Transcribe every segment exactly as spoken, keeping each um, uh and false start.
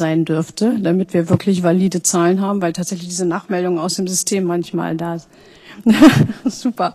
sein dürfte, damit wir wirklich valide Zahlen haben, weil tatsächlich diese Nachmeldungen aus dem System manchmal da sind. Super.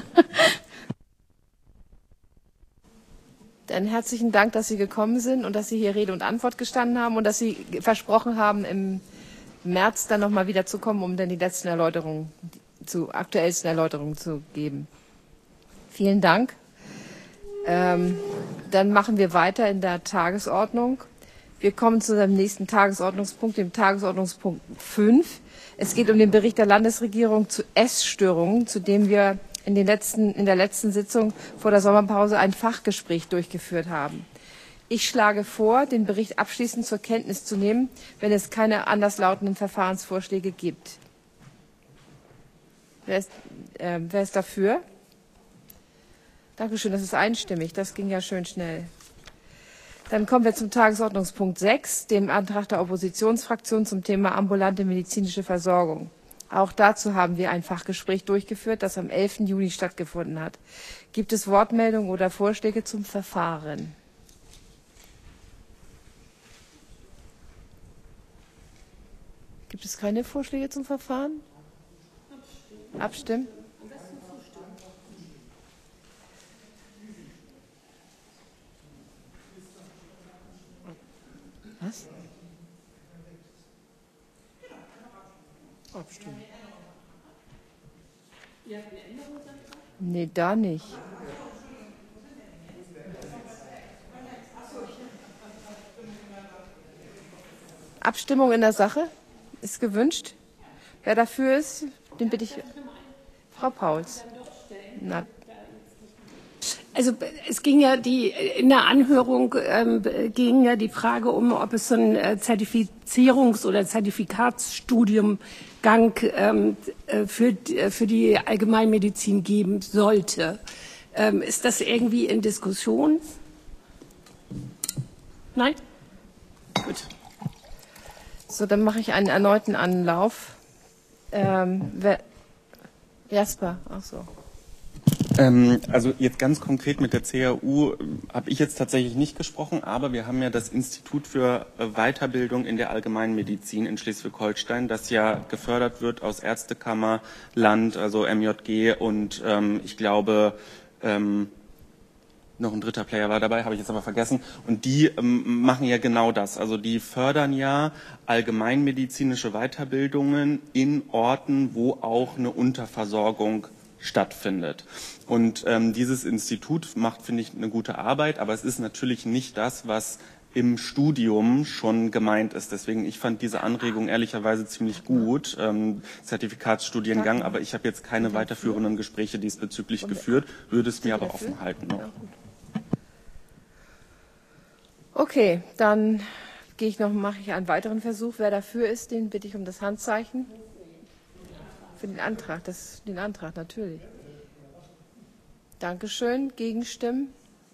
Dann herzlichen Dank, dass Sie gekommen sind und dass Sie hier Rede und Antwort gestanden haben und dass Sie versprochen haben, im März dann nochmal wieder zu kommen, um dann die letzten Erläuterungen, zu aktuellsten Erläuterungen zu geben. Vielen Dank. Ähm, dann machen wir weiter in der Tagesordnung. Wir kommen zu dem nächsten Tagesordnungspunkt, dem Tagesordnungspunkt fünf. Es geht um den Bericht der Landesregierung zu Essstörungen, zu dem wir in, den letzten, in der letzten Sitzung vor der Sommerpause ein Fachgespräch durchgeführt haben. Ich schlage vor, den Bericht abschließend zur Kenntnis zu nehmen, wenn es keine anderslautenden Verfahrensvorschläge gibt. Wer ist, äh, wer ist dafür? Dankeschön, das ist einstimmig. Das ging ja schön schnell. Dann kommen wir zum Tagesordnungspunkt sechs, dem Antrag der Oppositionsfraktion zum Thema ambulante medizinische Versorgung. Auch dazu haben wir ein Fachgespräch durchgeführt, das am elften Juni stattgefunden hat. Gibt es Wortmeldungen oder Vorschläge zum Verfahren? Gibt es keine Vorschläge zum Verfahren? Abstimmen. Abstimmen? Was? Abstimmen. Nee, da nicht. Abstimmung in der Sache ist gewünscht. Wer dafür ist, den bitte ich. Frau Pauls. Na. Also es ging ja die in der Anhörung ähm, ging ja die Frage um, ob es so ein äh, Zertifizierungs- oder Zertifikatsstudiumgang ähm, für für die Allgemeinmedizin geben sollte. Ähm, ist das irgendwie in Diskussion? Nein? Gut. So, dann mache ich einen erneuten Anlauf. Ähm, wer, Jasper, ach so. Ähm, also jetzt ganz konkret mit der C A U habe ich jetzt tatsächlich nicht gesprochen, aber wir haben ja das Institut für Weiterbildung in der Allgemeinmedizin in Schleswig-Holstein, das ja gefördert wird aus Ärztekammer, Land, also M J G und ähm, ich glaube ähm, noch ein dritter Player war dabei, habe ich jetzt aber vergessen. Und die ähm, machen ja genau das. Also die fördern ja allgemeinmedizinische Weiterbildungen in Orten, wo auch eine Unterversorgung stattfindet. Und ähm, dieses Institut macht, finde ich, eine gute Arbeit, aber es ist natürlich nicht das, was im Studium schon gemeint ist. Deswegen, ich fand diese Anregung ehrlicherweise ziemlich gut, ähm, Zertifikatsstudiengang, aber ich habe jetzt keine weiterführenden Gespräche diesbezüglich geführt, würde es mir aber offen halten noch. Okay, dann gehe ich noch, mache ich einen weiteren Versuch. Wer dafür ist, den bitte ich um das Handzeichen. Für den Antrag, das, den Antrag natürlich. Dankeschön. Gegenstimmen?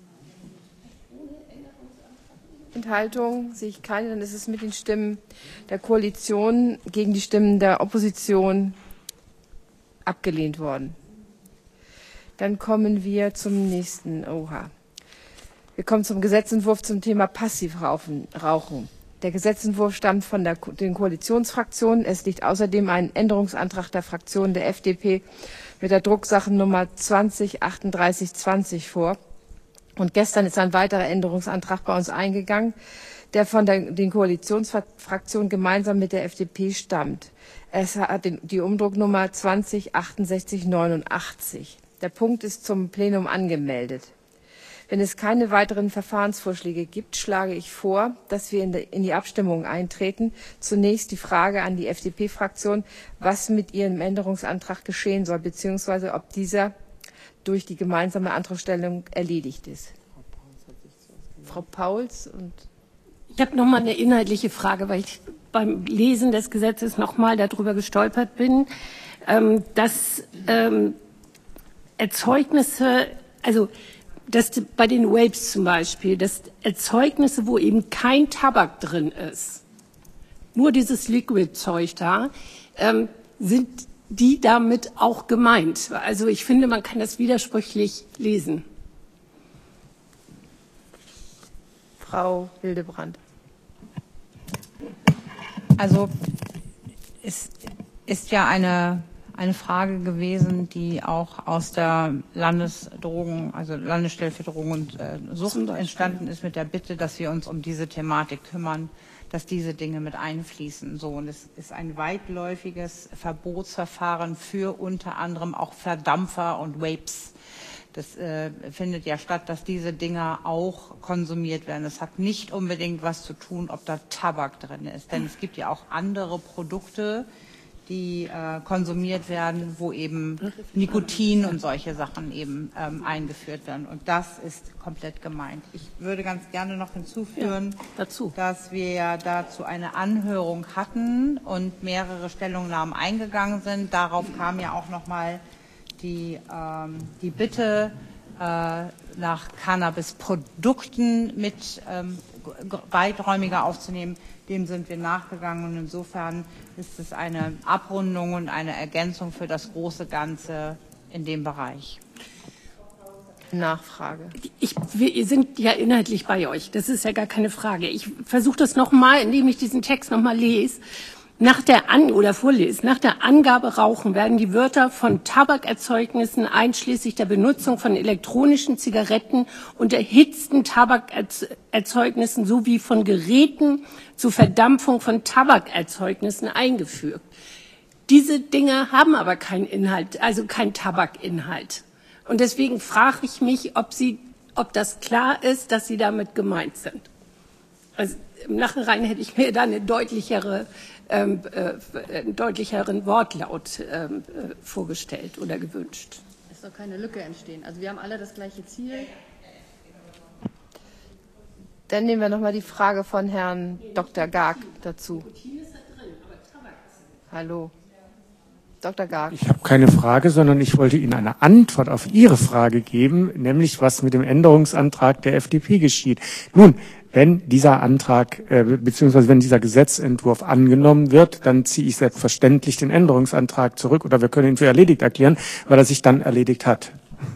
Enthaltungen sehe ich keine. Dann ist es mit den Stimmen der Koalition gegen die Stimmen der Opposition abgelehnt worden. Dann kommen wir zum nächsten. Oha. Wir kommen zum Gesetzentwurf zum Thema Passivrauchen. Der Gesetzentwurf stammt von der, den Koalitionsfraktionen. Es liegt außerdem ein Änderungsantrag der Fraktion der F D P mit der Drucksachennummer zwanzig achtunddreißig zwanzig vor. Und gestern ist ein weiterer Änderungsantrag bei uns eingegangen, der von der, den Koalitionsfraktionen gemeinsam mit der F D P stammt. Es hat den, die Umdrucknummer zwanzig achtundsechzig neunundachtzig. Der Punkt ist zum Plenum angemeldet. Wenn es keine weiteren Verfahrensvorschläge gibt, schlage ich vor, dass wir in, de, in die Abstimmung eintreten. Zunächst die Frage an die F D P-Fraktion, was mit ihrem Änderungsantrag geschehen soll, beziehungsweise ob dieser durch die gemeinsame Antragstellung erledigt ist. Frau Pauls und ich habe noch mal eine inhaltliche Frage, weil ich beim Lesen des Gesetzes noch mal darüber gestolpert bin, ähm, dass ähm, Erzeugnisse, also dass bei den Vapes zum Beispiel, dass Erzeugnisse, wo eben kein Tabak drin ist, nur dieses Liquid-Zeug da, ähm, sind die damit auch gemeint? Also ich finde, man kann das widersprüchlich lesen. Frau Hildebrand. Also es ist ja eine, eine Frage gewesen, die auch aus der Landesdrogen, also Landesstelle für Drogen und äh, Sucht entstanden ist mit der Bitte, dass wir uns um diese Thematik kümmern, dass diese Dinge mit einfließen. So, und es ist ein weitläufiges Verbotsverfahren für unter anderem auch Verdampfer und Vapes. Das äh, findet ja statt, dass diese Dinger auch konsumiert werden. Das hat nicht unbedingt was zu tun, ob da Tabak drin ist. Denn es gibt ja auch andere Produkte, die äh, konsumiert werden, wo eben Nikotin und solche Sachen eben ähm, eingeführt werden. Und das ist komplett gemeint. Ich würde ganz gerne noch hinzufügen, ja, dazu. dass wir ja dazu eine Anhörung hatten und mehrere Stellungnahmen eingegangen sind. Darauf kam ja auch noch mal die, ähm, die Bitte äh, nach Cannabisprodukten mit ähm, weiträumiger aufzunehmen. Dem sind wir nachgegangen und insofern ist es eine Abrundung und eine Ergänzung für das große Ganze in dem Bereich. Nachfrage. Ich, wir sind ja inhaltlich bei euch, das ist ja gar keine Frage. Ich versuche das nochmal, indem ich diesen Text nochmal lese. Nach der An- oder vorlese, nach der Angabe Rauchen werden die Wörter von Tabakerzeugnissen einschließlich der Benutzung von elektronischen Zigaretten und erhitzten Tabakerzeugnissen sowie von Geräten zur Verdampfung von Tabakerzeugnissen eingefügt. Diese Dinge haben aber keinen Inhalt, also keinen Tabakinhalt. Und deswegen frage ich mich, ob, Sie, ob das klar ist, dass Sie damit gemeint sind. Also im Nachhinein hätte ich mir da eine deutlichere Ähm, äh, einen deutlicheren Wortlaut ähm, äh, vorgestellt oder gewünscht. Es soll keine Lücke entstehen. Also wir haben alle das gleiche Ziel. Dann nehmen wir noch mal die Frage von Herrn Doktor Garg dazu. Hallo. Doktor Garg. Ich habe keine Frage, sondern ich wollte Ihnen eine Antwort auf Ihre Frage geben, nämlich was mit dem Änderungsantrag der F D P geschieht. Nun, wenn dieser Antrag äh, beziehungsweise wenn dieser Gesetzentwurf angenommen wird, dann ziehe ich selbstverständlich den Änderungsantrag zurück oder wir können ihn für erledigt erklären, weil er sich dann erledigt hat.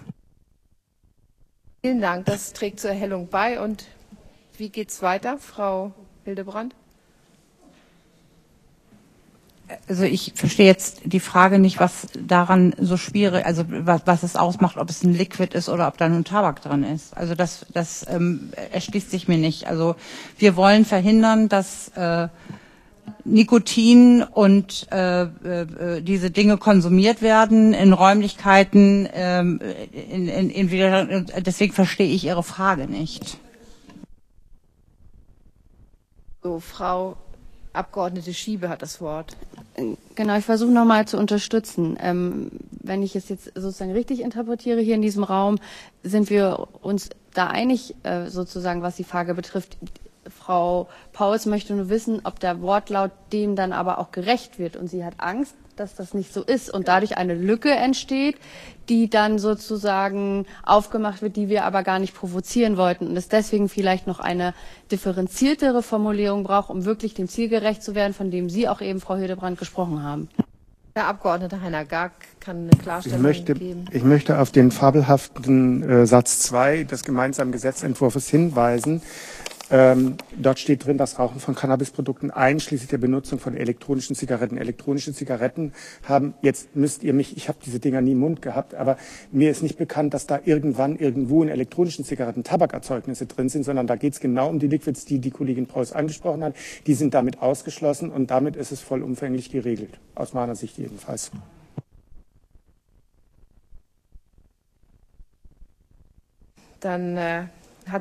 Vielen Dank, das trägt zur Erhellung bei. Und wie geht's weiter, Frau Hildebrand? Also ich verstehe jetzt die Frage nicht, was daran so schwierig, also was, was es ausmacht, ob es ein Liquid ist oder ob da nun Tabak drin ist. Also das, das ähm, erschließt sich mir nicht. Also wir wollen verhindern, dass äh, Nikotin und äh, äh, diese Dinge konsumiert werden in Räumlichkeiten. Äh, in, in, in, deswegen verstehe ich Ihre Frage nicht. So, Frau Abgeordnete Schiebe hat das Wort. Genau, ich versuche nochmal zu unterstützen. Ähm, wenn ich es jetzt sozusagen richtig interpretiere hier in diesem Raum, sind wir uns da einig, äh, sozusagen, was die Frage betrifft. Frau Pauls möchte nur wissen, ob der Wortlaut dem dann aber auch gerecht wird. Und sie hat Angst, dass das nicht so ist und dadurch eine Lücke entsteht, die dann sozusagen aufgemacht wird, die wir aber gar nicht provozieren wollten und es deswegen vielleicht noch eine differenziertere Formulierung braucht, um wirklich dem Ziel gerecht zu werden, von dem Sie auch eben, Frau Hildebrand, gesprochen haben. Herr Abgeordneter Heiner Garg kann eine Klarstellung ich möchte, geben. Ich möchte auf den fabelhaften äh, Satz zwei des gemeinsamen Gesetzentwurfs hinweisen. Ähm, dort steht drin, das Rauchen von Cannabisprodukten einschließlich der Benutzung von elektronischen Zigaretten. Elektronische Zigaretten haben, jetzt müsst ihr mich, ich habe diese Dinger nie im Mund gehabt, aber mir ist nicht bekannt, dass da irgendwann irgendwo in elektronischen Zigaretten Tabakerzeugnisse drin sind, sondern da geht es genau um die Liquids, die die Kollegin Preuß angesprochen hat. Die sind damit ausgeschlossen und damit ist es vollumfänglich geregelt, aus meiner Sicht jedenfalls. Dann äh, hat...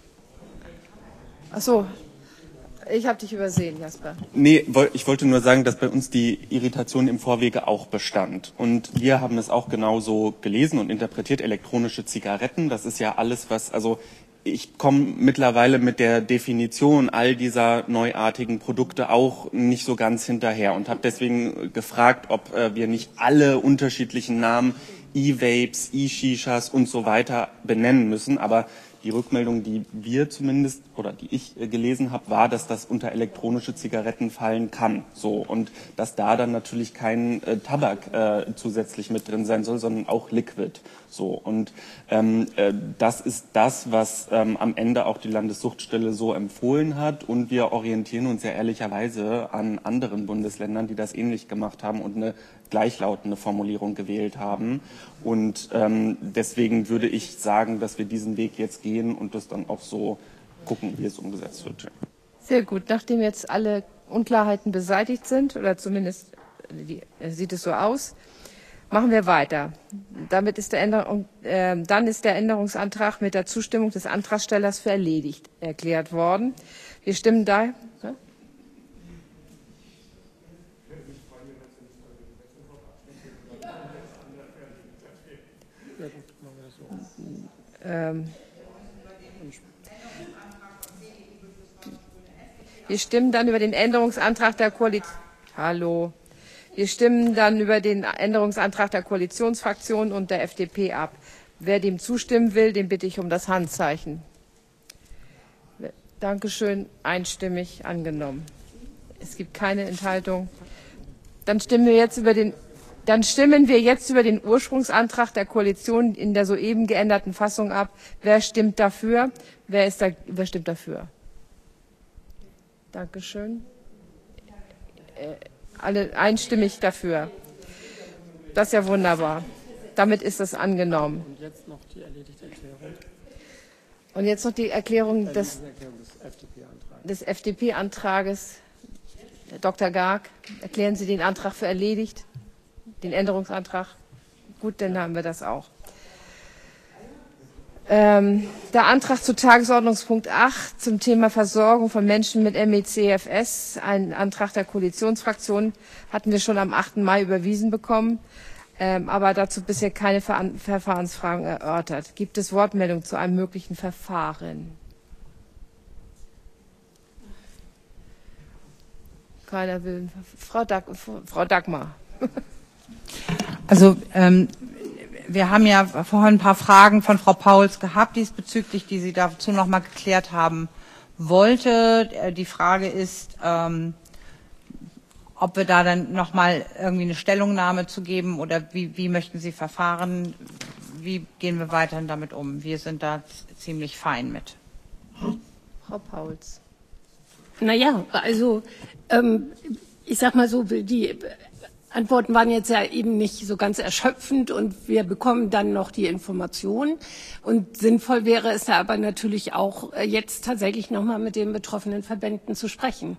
Ach so, ich habe dich übersehen, Jasper. Nee, ich wollte nur sagen, dass bei uns die Irritation im Vorwege auch bestand. Und wir haben es auch genauso gelesen und interpretiert. Elektronische Zigaretten, das ist ja alles, was, also ich komme mittlerweile mit der Definition all dieser neuartigen Produkte auch nicht so ganz hinterher und habe deswegen gefragt, ob äh, wir nicht alle unterschiedlichen Namen E-Vapes, E-Shishas und so weiter benennen müssen. Aber die Rückmeldung, die wir zumindest oder die ich äh, gelesen habe, war, dass das unter elektronische Zigaretten fallen kann. So, und dass da dann natürlich kein äh, Tabak äh, zusätzlich mit drin sein soll, sondern auch Liquid. So, und ähm, äh, das ist das, was ähm, am Ende auch die Landessuchtstelle so empfohlen hat, und wir orientieren uns ja ehrlicherweise an anderen Bundesländern, die das ähnlich gemacht haben und eine gleichlautende Formulierung gewählt haben. Und ähm, deswegen würde ich sagen, dass wir diesen Weg jetzt gehen und das dann auch so gucken, wie es umgesetzt wird. Sehr gut. Nachdem jetzt alle Unklarheiten beseitigt sind, oder zumindest die, sieht es so aus, machen wir weiter. Damit ist der Änderung, äh, dann ist der Änderungsantrag mit der Zustimmung des Antragstellers für erledigt erklärt worden. Wir stimmen da. Ne? Ähm, wir stimmen dann über den Änderungsantrag der Koalition. Hallo. Wir stimmen dann über den Änderungsantrag der Koalitionsfraktion und der F D P ab. Wer dem zustimmen will, den bitte ich um das Handzeichen. Dankeschön, einstimmig angenommen. Es gibt keine Enthaltung. Dann stimmen wir jetzt über den, dann stimmen wir jetzt über den Ursprungsantrag der Koalition in der soeben geänderten Fassung ab. Wer stimmt dafür? Wer, ist da, wer stimmt dafür? Dankeschön. Äh, alle einstimmig dafür. Das ist ja wunderbar. Damit ist das angenommen. Und jetzt noch die erledigte Erklärung. Und jetzt noch die Erklärung des, des F D P-Antrages. Doktor Garg, erklären Sie den Antrag für erledigt, den Änderungsantrag? Gut, dann haben wir das auch. Ähm, der Antrag zu Tagesordnungspunkt acht zum Thema Versorgung von Menschen mit M E C F S, ein Antrag der Koalitionsfraktion, hatten wir schon am achten Mai überwiesen bekommen, ähm, aber dazu bisher keine Ver Verfahrensfragen erörtert. Gibt es Wortmeldungen zu einem möglichen Verfahren? Keiner will. Frau, Dag Frau Dagmar. Also ähm, wir haben ja vorhin ein paar Fragen von Frau Pauls gehabt diesbezüglich, die sie dazu noch mal geklärt haben wollte. Die Frage ist, ähm, ob wir da dann noch mal irgendwie eine Stellungnahme zu geben oder wie, wie möchten Sie verfahren? Wie gehen wir weiterhin damit um? Wir sind da ziemlich fein mit. Frau Pauls. Naja, also ähm, ich sag mal so, die Antworten waren jetzt ja eben nicht so ganz erschöpfend und wir bekommen dann noch die Informationen. Und sinnvoll wäre es ja aber natürlich auch, jetzt tatsächlich noch mal mit den betroffenen Verbänden zu sprechen.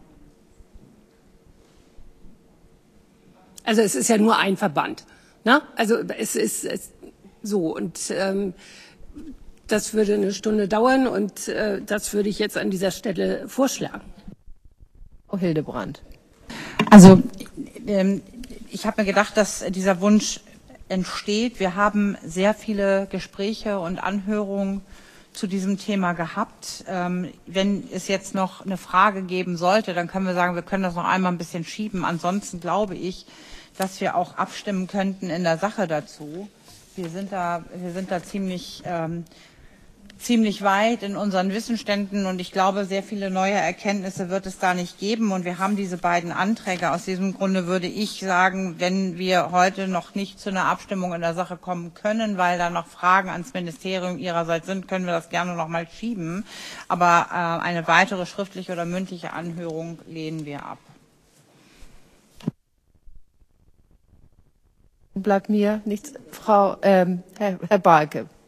Also es ist ja nur ein Verband, ne? Also es ist es, so und ähm, das würde eine Stunde dauern und äh, das würde ich jetzt an dieser Stelle vorschlagen. Frau Hildebrand. Also ähm, ich habe mir gedacht, dass dieser Wunsch entsteht. Wir haben sehr viele Gespräche und Anhörungen zu diesem Thema gehabt. Ähm, wenn es jetzt noch eine Frage geben sollte, dann können wir sagen, wir können das noch einmal ein bisschen schieben. Ansonsten glaube ich, dass wir auch abstimmen könnten in der Sache dazu. Wir sind da, wir sind da ziemlich, ähm, ziemlich weit in unseren Wissensständen und ich glaube, sehr viele neue Erkenntnisse wird es da nicht geben. Und wir haben diese beiden Anträge. Aus diesem Grunde würde ich sagen, wenn wir heute noch nicht zu einer Abstimmung in der Sache kommen können, weil da noch Fragen ans Ministerium ihrerseits sind, können wir das gerne noch mal schieben. Aber äh, eine weitere schriftliche oder mündliche Anhörung lehnen wir ab. Bleibt mir nichts. Frau, ähm, Herr, Herr Balke.